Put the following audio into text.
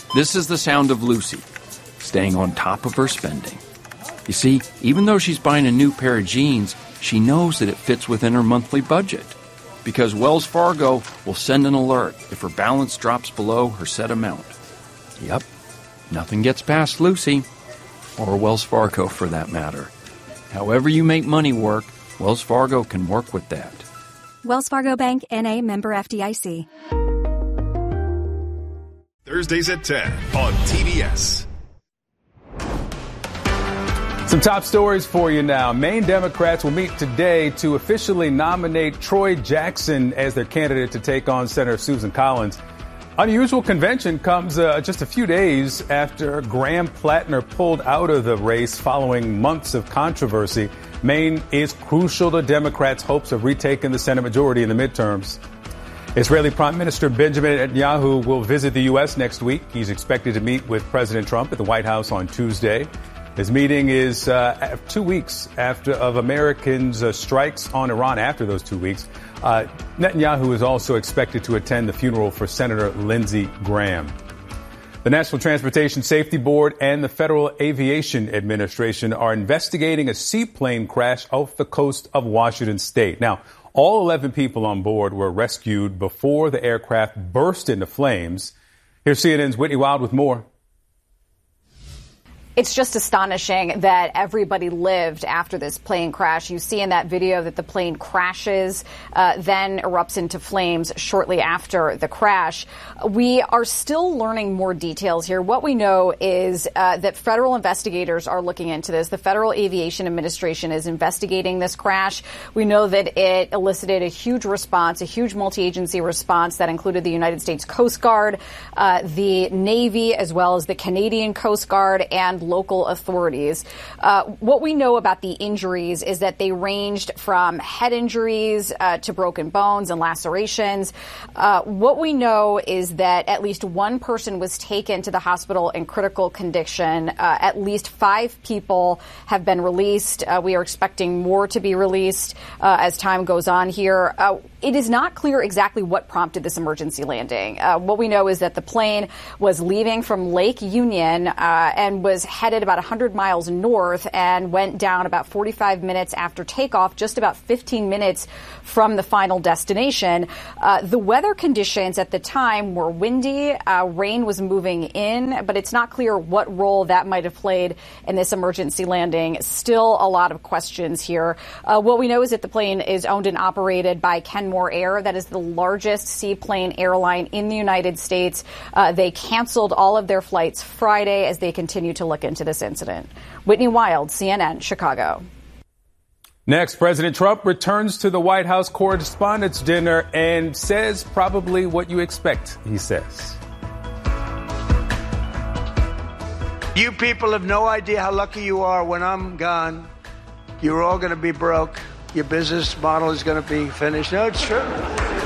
This is the sound of Lucy, staying on top of her spending. You see, even though she's buying a new pair of jeans, she knows that it fits within her monthly budget, because Wells Fargo will send an alert if her balance drops below her set amount. Yep, nothing gets past Lucy, or Wells Fargo for that matter. However you make money work, Wells Fargo can work with that. Wells Fargo Bank, N.A., member FDIC. Thursdays at 10 on TBS. Some top stories for you now. Maine Democrats will meet today to officially nominate Troy Jackson as their candidate to take on Senator Susan Collins. Unusual convention comes just a few days after Graham Plattner pulled out of the race following months of controversy. Maine is crucial to Democrats' hopes of retaking the Senate majority in the midterms. Israeli Prime Minister Benjamin Netanyahu will visit the U.S. next week. He's expected to meet with President Trump at the White House on Tuesday. His meeting is 2 weeks after of Americans' strikes on Iran. After those 2 weeks, Netanyahu is also expected to attend the funeral for Senator Lindsey Graham. The National Transportation Safety Board and the Federal Aviation Administration are investigating a seaplane crash off the coast of Washington State. Now, all 11 people on board were rescued before the aircraft burst into flames. Here's CNN's Whitney Wild with more. It's just astonishing that everybody lived after this plane crash. You see in that video that the plane crashes, then erupts into flames shortly after the crash. We are still learning more details here. What we know is that federal investigators are looking into this. The Federal Aviation Administration is investigating this crash. We know that it elicited a huge response, a huge multi-agency response that included the United States Coast Guard, the Navy, as well as the Canadian Coast Guard and local authorities. What we know about the injuries is that they ranged from head injuries to broken bones and lacerations. What we know is that at least one person was taken to the hospital in critical condition. At least 5 people have been released. We are expecting more to be released as time goes on here. It is not clear exactly what prompted this emergency landing. What we know is that the plane was leaving from Lake Union and was headed about 100 miles north and went down about 45 minutes after takeoff, just about 15 minutes from the final destination. The weather conditions at the time were windy. Rain was moving in, but it's not clear what role that might have played in this emergency landing. Still a lot of questions here. What we know is that the plane is owned and operated by Kenmore Air. That is the largest seaplane airline in the United States. They canceled all of their flights Friday as they continue to look into this incident. Whitney Wild, CNN, Chicago. Next, President Trump returns to the White House Correspondents' Dinner and says probably what you expect, he says. You people have no idea how lucky you are when I'm gone. You're all going to be broke. Your business model is going to be finished. No, it's true.